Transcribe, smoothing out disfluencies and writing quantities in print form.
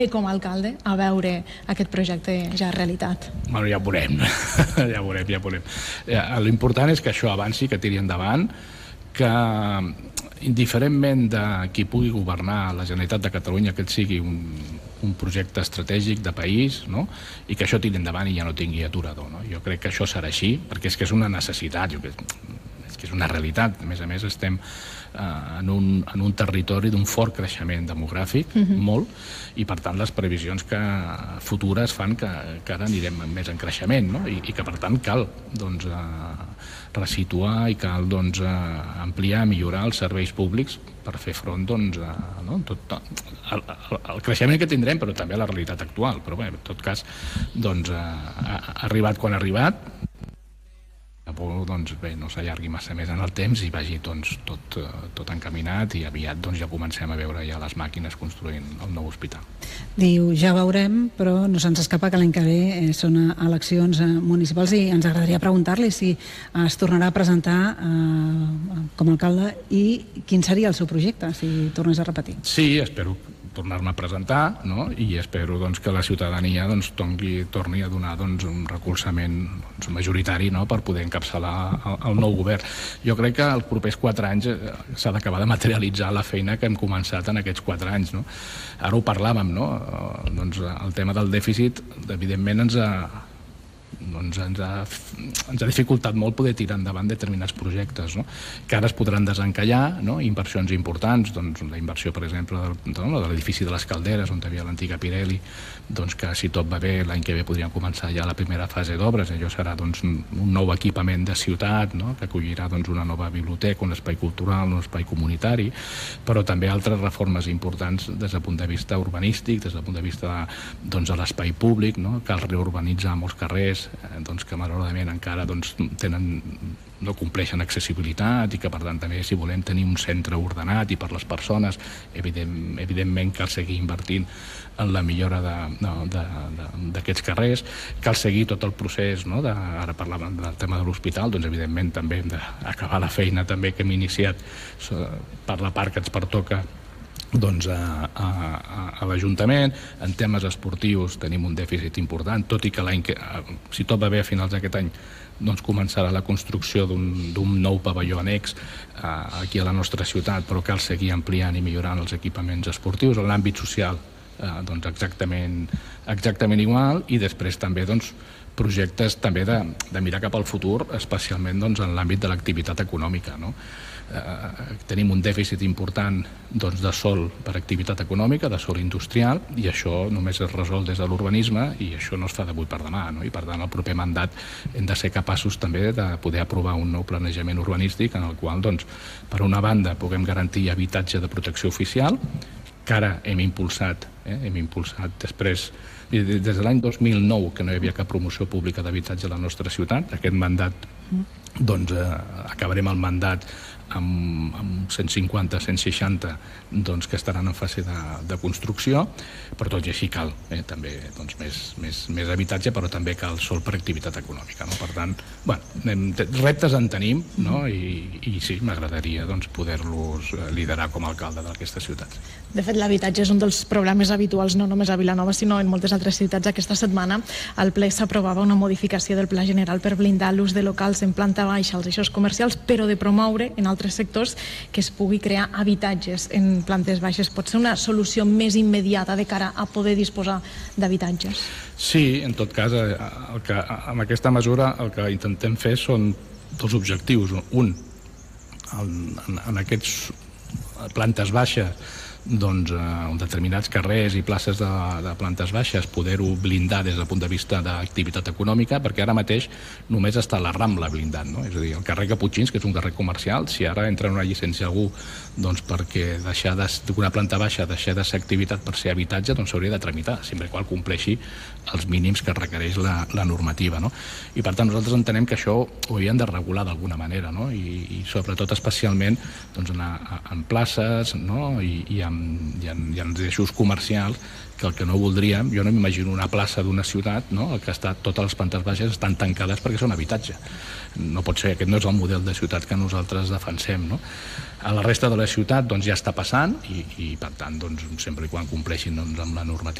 com a alcalde a veure aquest projecte ja realitat? Bueno, ja ho veurem, ja ho veurem. L'important és que això avanci, que tiri endavant, que indiferentment de qui pugui governar la Generalitat de Catalunya, que sigui un projecte estratègic de país, no? I que això tiri endavant i ja no tingui aturador. No? Jo crec que això serà així, perquè és que és una necessitat, és que és una realitat. A més, estem en un territori d'un fort creixement demogràfic, molt, i per tant les previsions futures fan que ara anirem més en creixement, no? I que per tant cal resituar i cal ampliar, millorar els serveis públics per fer front al creixement que tindrem, però també a la realitat actual. Però bé, en tot cas, ha arribat quan ha arribat. Tampoc no s'allargui massa més en el temps i vagi tot encaminat i aviat ja comencem a veure ja les màquines construint el nou hospital. Diu, ja veurem, però no se'ns escapa que l'any que ve són eleccions municipals i ens agradaria preguntar-li si es tornarà a presentar com a alcalde i quin seria el seu projecte, si tornés a repetir. Sí, espero tornar-me a presentar, no? I espero que la ciutadania torni a donar un recolzament majoritari, no? Per poder encapçalar el nou govern. Jo crec que els propers 4 anys s'ha d'acabar de materialitzar la feina que hem començat en aquests 4 anys. No? Ara ho parlàvem, no? El tema del dèficit, evidentment, ens ha dificultat molt poder tirar endavant determinats projectes, no? Que ara es podran desencallar, no? Inversions importants, la inversió, per exemple, de l'edifici de les Calderes, on hi havia l'antiga Pirelli, que si tot va bé l'any que ve podríem començar ja la primera fase d'obres. Allò serà un nou equipament de ciutat, no? Que acollirà una nova biblioteca, un espai cultural, un espai comunitari, però també altres reformes importants des del punt de vista urbanístic, des del punt de vista de l'espai públic, no? Cal reurbanitzar molts carrers que malauradament encara no compleixen accessibilitat i que per tant també si volem tenir un centre ordenat i per les persones evidentment cal seguir invertint en la millora d'aquests carrers, cal seguir tot el procés, no? Ara parlàvem del tema de l'hospital, evidentment també hem d'acabar la feina també que hem iniciat per la part que ens pertoca a l'Ajuntament. En temes esportius tenim un dèficit important, tot i que si tot va bé a finals d'aquest any començarà la construcció d'un nou pavelló annex aquí a la nostra ciutat, però cal seguir ampliant i millorant els equipaments esportius. En l'àmbit social exactament igual, i després també projectes també de mirar cap al futur, especialment en l'àmbit de l'activitat econòmica, no? Tenim un dèficit important de sòl per activitat econòmica, de sòl industrial, i això només es resol des de l'urbanisme i això no es fa d'avui per demà, no? I per tant el proper mandat hem de ser capaços també de poder aprovar un nou planejament urbanístic en el qual per una banda puguem garantir habitatge de protecció oficial, que ara hem impulsat després, des de l'any 2009 que no hi havia cap promoció pública d'habitatge a la nostra ciutat. Aquest mandat acabarem el mandat amb 150, 160 que estaran en fase de construcció, però tot i així cal també més habitatge, però també cal sòl per activitat econòmica, no? Per tant, reptes en tenim, no? I sí, m'agradaria poder-los liderar com a alcalde d'aquesta ciutat. De fet, l'habitatge és un dels problemes habituals no només a Vilanova, sinó en moltes altres ciutats. Aquesta setmana al ple s'aprovava una modificació del Pla General per blindar l'ús de locals en planta baixa als eixos comercials, però de promoure en altres sectors que es pugui crear habitatges en plantes baixes. Pot ser una solució més immediata de cara a poder disposar d'habitatges? Sí, en tot cas, amb aquesta mesura el que intentem fer són dos objectius. Un, en aquests plantes baixes, en determinats carrers i places de plantes baixes poder-ho blindar des del punt de vista d'activitat econòmica, perquè ara mateix només està la Rambla blindat, no? És a dir, el carrer Caputxins, que és un carrer comercial, si ara entra una llicència algú perquè d'una planta baixa deixar de ser activitat per ser habitatge, s'hauria de tramitar, sempre que compleixi els mínims que requereix la normativa, no? I per tant nosaltres entenem que això ho hauríem de regular d'alguna manera, no? I sobretot especialment en places, no? I en eixos comercials, que el que no voldríem, jo no m'imagino una plaça d'una ciutat, no? Que totes les plantes baixes estan tancades perquè són habitatge. No pot ser, aquest no és el model de ciutat que nosaltres defensem, no? A la resta de la ciutat ja està passant i per tant sempre quan compleixin amb la normativa